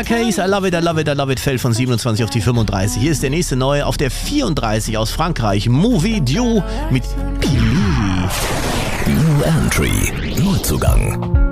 Case, I love it, I love it, I love it, fällt von 27 auf die 35. Hier ist der nächste neue auf der 34 aus Frankreich. Movie Dieu mit Pili. New Entry, Neuzugang.